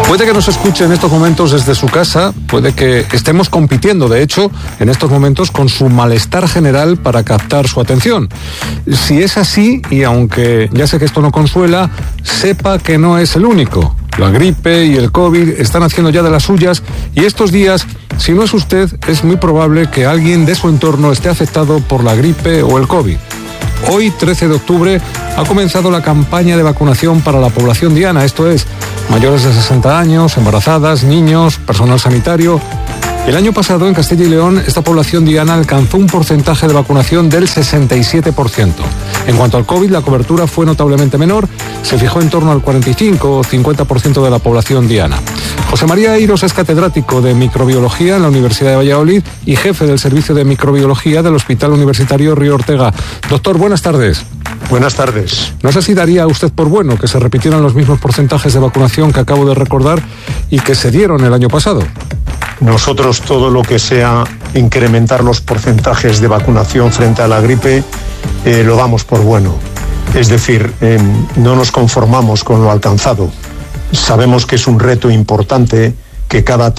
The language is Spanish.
Puede que nos escuche en estos momentos desde su casa, puede que estemos compitiendo, de hecho, en estos momentos con su malestar general para captar su atención. Si es así, y aunque ya sé que esto no consuela, sepa que no es el único. La gripe y el COVID están haciendo ya de las suyas y estos días, si no es usted, es muy probable que alguien de su entorno esté afectado por la gripe o el COVID. Hoy, 13 de octubre, ha comenzado la campaña de vacunación para la población diana, esto es, mayores de 60 años, embarazadas, niños, personal sanitario. El año pasado, en Castilla y León, esta población diana alcanzó un porcentaje de vacunación del 67%. En cuanto al COVID, la cobertura fue notablemente menor, se fijó en torno al 45 o 50% de la población diana. José María Eiros es catedrático de microbiología en la Universidad de Valladolid y jefe del servicio de microbiología del Hospital Universitario Río Ortega. Doctor, buenas tardes. Buenas tardes. No sé si daría usted por bueno que se repitieran los mismos porcentajes de vacunación que acabo de recordar y que se dieron el año pasado. Nosotros todo lo que sea incrementar los porcentajes de vacunación frente a la gripe lo damos por bueno. Es decir, no nos conformamos con lo alcanzado. Sabemos que es un reto importante, que cada